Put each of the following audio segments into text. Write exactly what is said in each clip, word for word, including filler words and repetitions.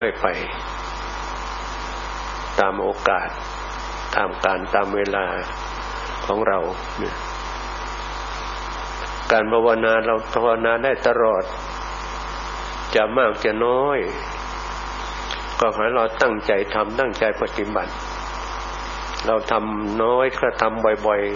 ไปตามโอกาสตามการตามเวลาของเราเนี่ยการภาวนาเราภาวนาได้ตลอดจะมากจะน้อยก็ให้เราตั้งใจทำตั้งใจปฏิบัติเราทำน้อยก็ทำบ่อย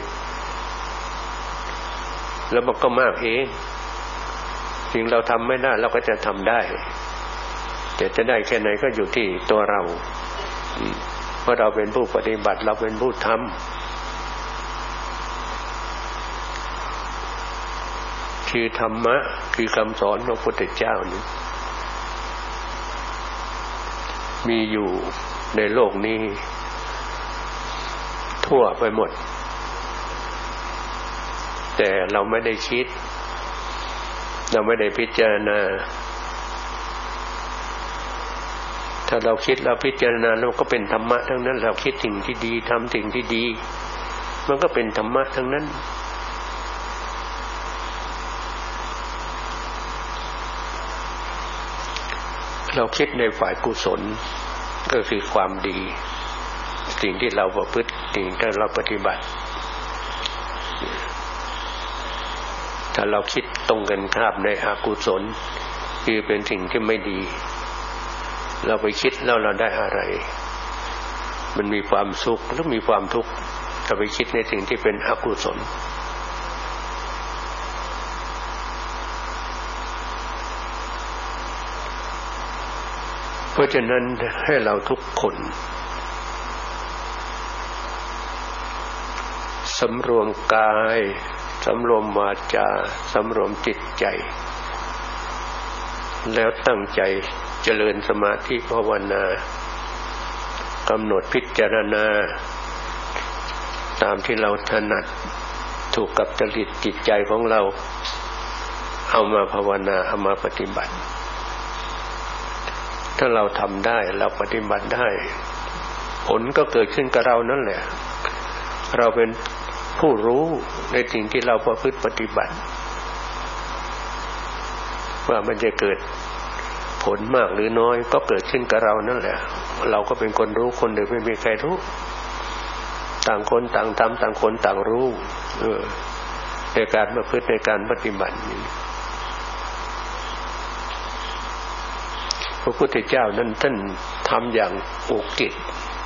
ๆแล้วมันก็มากเองสิ่งเราทำไม่ได้เราก็จะทำได้แต่จะได้แค่ไหนก็อยู่ที่ตัวเราเพราะเราเป็นผู้ปฏิบัติเราเป็นผู้ทำคือธรรมะคือคำสอนของพระพุทธเจ้านี้มีอยู่ในโลกนี้ทั่วไปหมดแต่เราไม่ได้คิดเราไม่ได้พิจารณาถ้าเราคิดเราพิจารณาเราก็เป็นธรรมะทั้งนั้นเราคิดสิ่งที่ดีทำสิ่งที่ดีมันก็เป็นธรรมะทั้งนั้นเราคิดในฝ่ายกุศลก็คือความดีสิ่งที่เราประพฤติสิ่งที่เราปฏิบัติถ้าเราคิดตรงกันข้ามในอกุศลคือเป็นสิ่งที่ไม่ดีเราไปคิดแล้วเราได้อะไรมันมีความสุขหรือมีความทุกข์ถ้าไปคิดในสิ่งที่เป็นอกุศลเพราะฉะนั้นให้เราทุกคนสำรวมกายสำรวมวาจาสำรวมจิตใจแล้วตั้งใจเจริญสมาธิภาวนากำหนดพิจารณาตามที่เราถนัดถูกกับจริตจิตใจของเราเอามาภาวนาเอามาปฏิบัติถ้าเราทำได้เราปฏิบัติได้ผลก็เกิดขึ้นกับเรานั่นแหละเราเป็นผู้รู้ในสิ่งที่เราประพฤติปฏิบัติว่ามันจะเกิดผลมากหรือน้อยก็เกิดขึ้นกับเรานั่นแหละเราก็เป็นคนรู้คนอื่นไม่มีใครรู้ต่างคนต่างทำต่างคนต่างรู้เออในการประพฤติในการปฏิบัติพระพุทธเจ้านั้นท่านทำอย่างอุกฤษ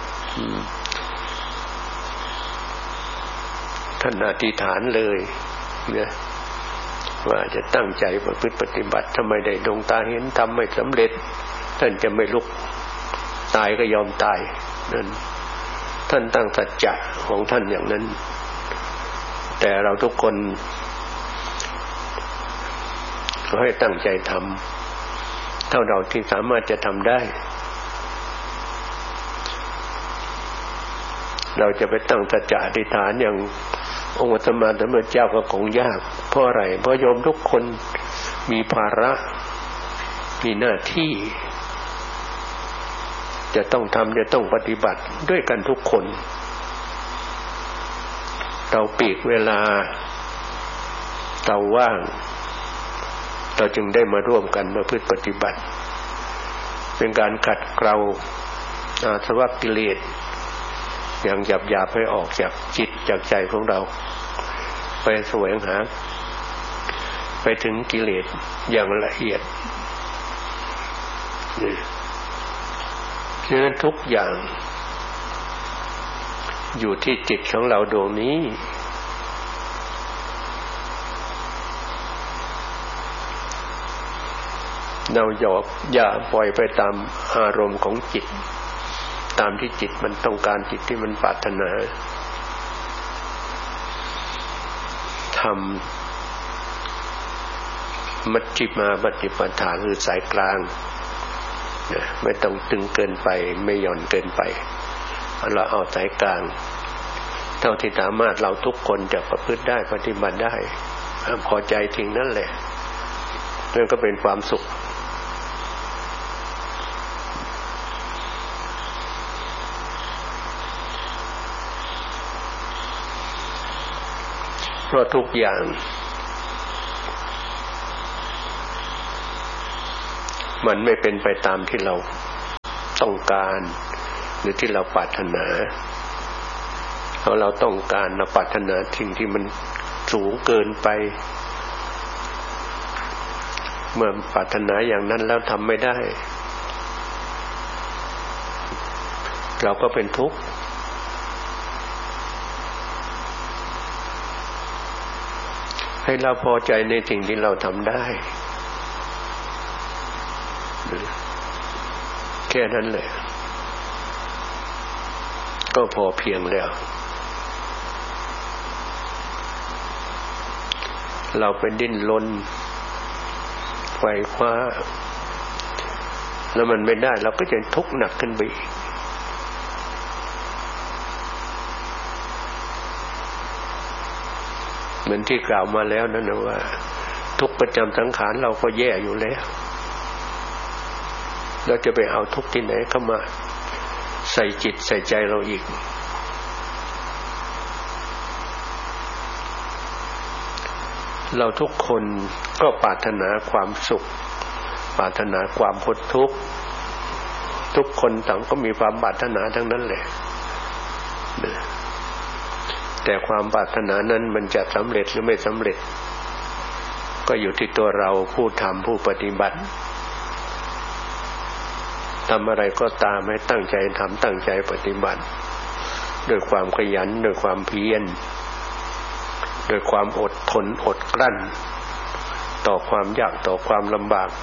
ท่านอธิษฐานเลยเนี่ยว่าจะตั้งใจประพฤติปฏิบัติถ้าไม่ได้ดวงตาเห็นทำไม่สำเร็จท่านจะไม่ลุกตายก็ยอมตายนั่นท่านตั้งสัจจะของท่านอย่างนั้นแต่เราทุกคนก็ให้ตั้งใจทำเท่าเราที่สามารถจะทำได้เราจะไปตั้งสัจจะอธิษฐานอย่างองค์สมมาสัมพุทธเจ้าก็คงยากเพราะอะไรเพราะโยมทุกคนมีภาระมีหน้าที่จะต้องทำจะต้องปฏิบัติด้วยกันทุกคนเราปีกเวลาเราว่างเราจึงได้มาร่วมกันประพฤติปฏิบัติเป็นการขัดเกลาอาสวะกิเลสอย่างหยาบๆให้ออกจากจิตจากใจของเราไปแสวงหาไปถึงกิเลสอย่างละเอียดนี่ฉะนั้นทุกอย่างอยู่ที่จิตของเราดวงนี้เราอย่าอย่าปล่อยไปตามอารมณ์ของจิตตามที่จิตมันต้องการจิตที่มันปรารถนาทำมัชฌิมาปฏิปทาคือสายกลางนะไม่ต้องตึงเกินไปไม่หย่อนเกินไปเราเอาสายกลางเท่าที่สามารถเราทุกคนจะประพฤติได้ปฏิบัติได้พอใจทิ้งนั่นแหละนั่นก็เป็นความสุขเพราะทุกอย่างมันไม่เป็นไปตามที่เราต้องการหรือที่เราปรารถนาเพราะเราต้องการเราปรารถนาสิ่งที่มันสูงเกินไปเมื่อปรารถนาอย่างนั้นแล้วทำไม่ได้เราก็เป็นทุกข์ให้เราพอใจในสิ่งที่เราทำได้แค่นั้นแหละก็พอเพียงแล้วเราไปดิ้นรนไขว่คว้าแล้วมันไม่ได้เราก็จะทุกข์หนักขึ้นไปอีกเหมือนที่กล่าวมาแล้วนั่นนะว่าทุกข์ประจำสังขารเราก็แย่อยู่แล้วเราจะไปเอาทุกข์ที่ไหนเข้ามาใส่จิตใส่ใจเราอีกเราทุกคนก็ปรารถนาความสุขปรารถนาความพ้นทุกข์ทุกคนต่างก็มีความปรารถนาทั้งนั้นแหละแต่ความปรารถนานั้นมันจะสำเร็จหรือไม่สำเร็จก็อยู่ที่ตัวเราผู้ทำผู้ปฏิบัติทำอะไรก็ตามให้ตั้งใจทำตั้งใจปฏิบัติด้วยความขยันด้วยความเพียรด้วยความอดทนอดกลั้นต่อความยากต่อความลำบาก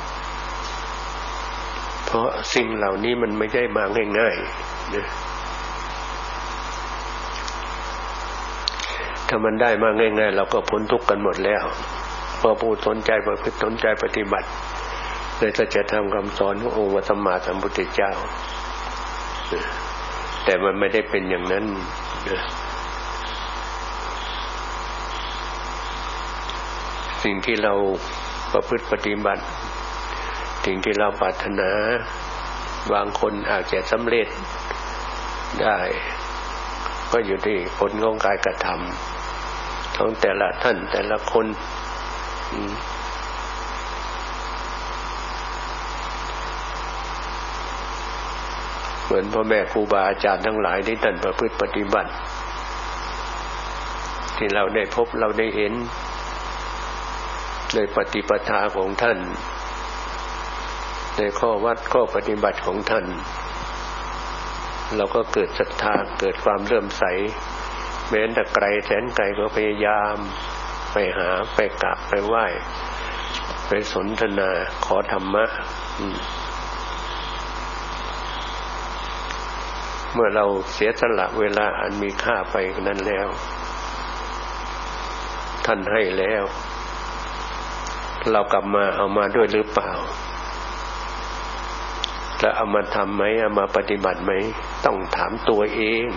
เพราะสิ่งเหล่านี้มันไม่ใช่มาง่ายๆนะถ้ามันได้มาง่ายๆเราก็พ้นทุกข์กันหมดแล้วพอผู้สนใจประพฤติสนใจปฏิบัติในสัจธรรมคำสอนขององค์สัมมาสัมพุทธเจ้าแต่มันไม่ได้เป็นอย่างนั้นนะสิ่งที่เราประพฤติปฏิบัติสิ่งที่เราปรารถนาบางคนอาจจะสำเร็จได้ก็อยู่ที่ผลของการกระทำของแต่ละท่านแต่ละคนเหมือนพ่อแม่ครูบาอาจารย์ทั้งหลายที่ท่านประพฤติปฏิบัติที่เราได้พบเราได้เห็นในปฏิปทาของท่านในข้อวัดข้อปฏิบัติของท่านเราก็เกิดศรัทธาเกิดความเลื่อมใสแม้แต่ไกลแสนไกลก็พยายามไปหาไปกราบไปไหว้ไปสนทนาขอธรรมะเมื่อเราเสียสละเวลาอันมีค่าไปนั้นแล้วท่านให้แล้วเรากลับมาเอามาด้วยหรือเปล่าจะเอามาทำไหมเอามาปฏิบัติไหมต้องถามตัวเอง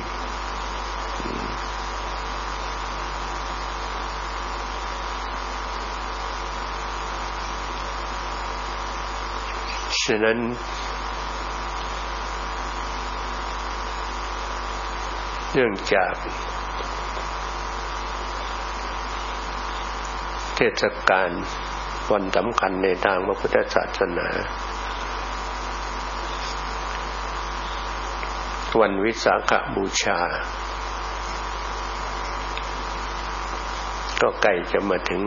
ฉะนั้นเนื่องจากเทศกาลวันสำคัญในทางพระพุทธศาสนาวันวิสาขบูชาก็ใกล้จะมาถึง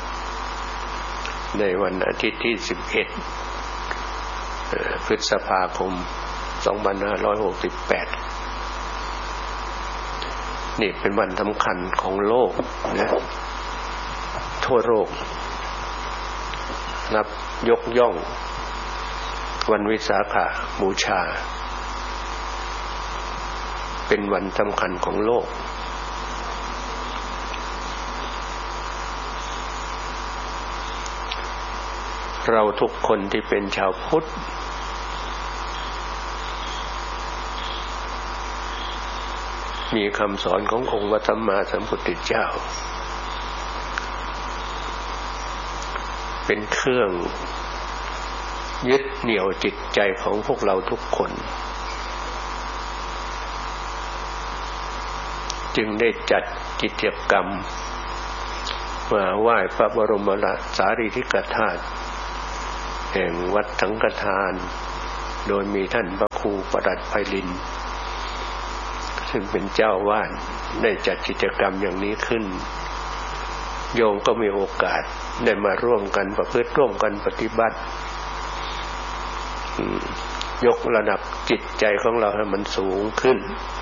ในวันอาทิตย์ที่สิบเอ็ดพฤษภาคมสองพันห้าร้อยหกสิบแปดนี่เป็นวันสำคัญของโลกนะทั่วโลกนับยกย่องวันวิสาขบูชาเป็นวันสำคัญของโลกเราทุกคนที่เป็นชาวพุทธมีคำสอนขององค์พระสัมมาสัมพุทธเจ้าเป็นเครื่องยึดเหนี่ยวจิตใจของพวกเราทุกคนจึงได้จัดกิจกรรมมาไหว้พระบรมสารีริกธาตุแห่งวัดสังฆทานโดยมีท่านพระครูประหลัดไพลินซึ่งเป็นเจ้าวาดได้จัดกิจกรรมอย่างนี้ขึ้นโยมก็มีโอกาสได้มาร่วมกันประพฤติร่วมกันปฏิบัติยกระดับจิตใจของเราให้มันสูงขึ้น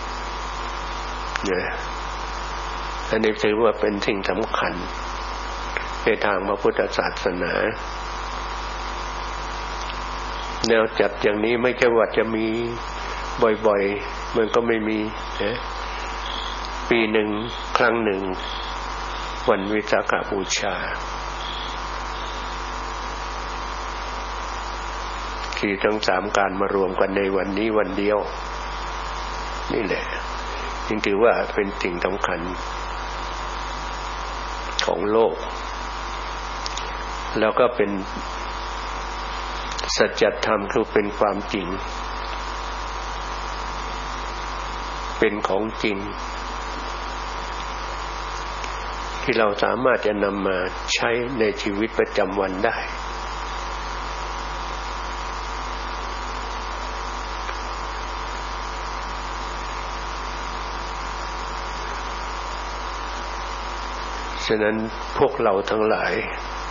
เนี่ยอันนี้ถือว่าเป็นสิ่งสำคัญในทางพระพุทธศาสนาแนวจัดอย่างนี้ไม่ใช่ว่าจะมีบ่อยๆมันก็ไม่มีนะปีหนึ่งครั้งหนึ่งวันวิสาขบูชาที่ทั้งสามการมารวมกันในวันนี้วันเดียวนี่แหละจึงถือว่าเป็นสิ่งสำคัญของโลกแล้วก็เป็นสัจธรรมคือเป็นความจริงเป็นของจริงที่เราสามารถจะนำมาใช้ในชีวิตประจำวันได้ฉะนั้นพวกเราทั้งหลาย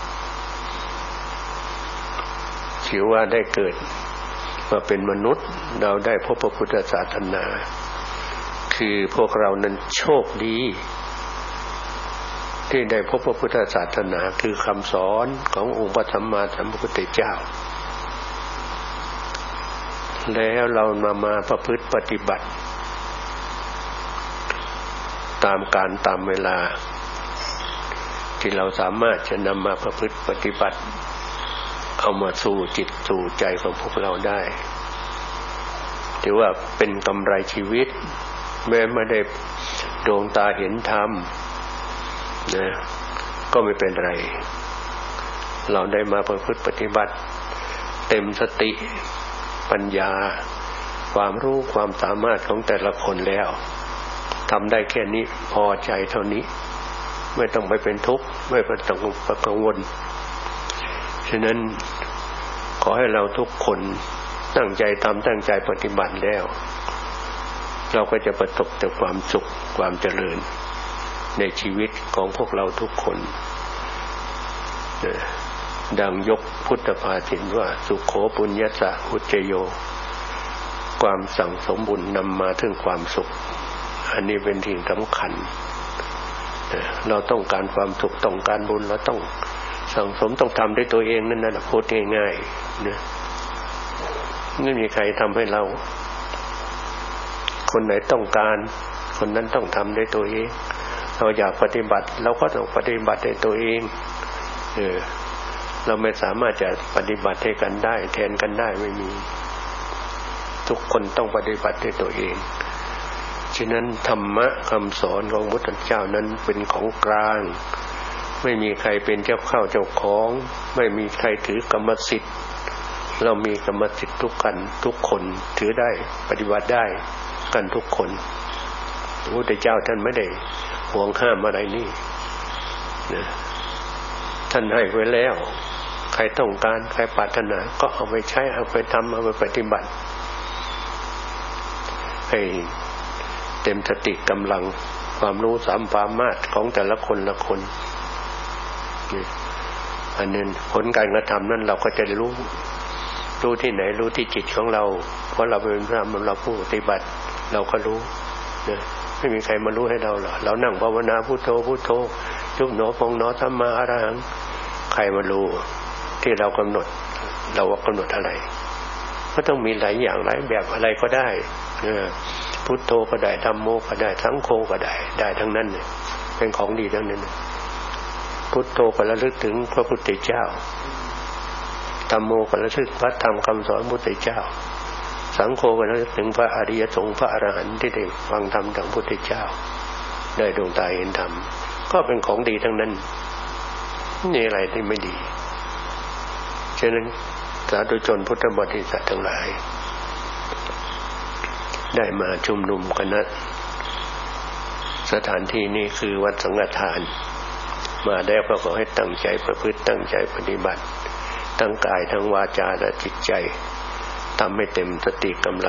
ถือว่าได้เกิดมาเป็นมนุษย์เราได้พบพระพุทธศาสนาคือพวกเรานั้นโชคดีที่ได้พบพระพุทธศาสนาคือคำสอนขององค์พระสัมมาสัมพุทธเจ้าแล้วเรามามาประพฤติปฏิบัติตามการตามเวลาที่เราสามารถจะนำมาประพฤติปฏิบัติเอามาสู่จิตสู่ใจของพวกเราได้ถือว่าเป็นกำไรชีวิตแม้ไม่ได้ดวงตาเห็นธรรมนะก็ไม่เป็นไรเราได้มาประพฤติปฏิบัติเต็มสติปัญญาความรู้ความสามารถของแต่ละคนแล้วทำได้แค่นี้พอใจเท่านี้ไม่ต้องไปเป็นทุกข์ไม่ต้องไปกังวลฉะนั้นขอให้เราทุกคนตั้งใจทำตั้งใจปฏิบัติแล้วเราก็จะประสบแต่ความสุขความเจริญในชีวิตของพวกเราทุกคนดังยกพุทธภาษิตว่าสุขโขปุญญสสะอุจจโยความสั่งสมบุญนำมาถึงความสุขอันนี้เป็นสิ่งสำคัญเราต้องการความสุขต้องการบุญเราต้องสั่งสมต้องทำด้วยตัวเองนั่นน่ะพูดง่ายๆนะไม่มีใครทำให้เราคนไหนต้องการคนนั้นต้องทำด้วยตัวเองเราอยากปฏิบัติเราก็ต้องปฏิบัติด้วยตัวเองเออเราไม่สามารถจะปฏิบัติให้กันได้แทนกันได้ไม่มีทุกคนต้องปฏิบัติด้วยตัวเองฉะนั้นธรรมะคำสอนของพระพุทธเจ้านั้นเป็นของกลางไม่มีใครเป็นเจ้าเข้าเจ้าของไม่มีใครถือกรรมสิทธิ์เรามีกรรมสิทธิ์ทุกกันทุกคนถือได้ปฏิบัติได้กันทุกคนพระพุทธเจ้าท่านไม่ได้ห่วงห้ามอะไรนี่นะท่านให้ไว้แล้วใครต้องการใครปรารถนาก็เอาไปใช้เอาไปทำเอาไปปฏิบัติให้เต็มสติกำลังความรู้สามสามารถของแต่ละคนละคนนี่อันนี้ผลการกระทำนั้นเราก็จะรู้รู้ที่ไหนรู้ที่จิตของเราเพราะเราเป็นพระเราผู้ปฏิบัติเราก็รู้นะไม่มีใครมารู้ให้เราหรอกเรานั่งภาวนาพุทโธพุทโธยุบหนอพองหนอสัมมาอรหังใครมารู้ที่เรากำหนดเราว่ากำหนดอะไรก็ต้องมีหลายอย่างหลายแบบอะไรก็ได้พุทโธก็ได้ธัมโมก็ได้สังโฆก็ได้ได้ทั้งนั้นเนี่ยเป็นของดีทั้งนั้นพุทโธก็ระลึกถึงพระพุทธเจ้าธัมโมก็ระลึกพระธรรมคำสอนพระพุทธเจ้าสังโฆก็ระลึกถึงพระอริยสงฆ์พระอรหันต์ที่ได้ฟังธรรมจากพระพุทธเจ้าได้ดวงตาเห็นธรรมก็เป็นของดีทั้งนั้นนี่อะไรที่ไม่ดีฉะนั้นสาธุชนพุทธบริษัททั้งหลายได้มาชุมนุมกันนะสถานที่นี้คือวัดสังฆทานมาได้ก็ขอให้ตั้งใจประพฤติตั้งใจปฏิบัติทั้งกายทั้งวาจาและจิตใจทำให้เต็มสติกำลัง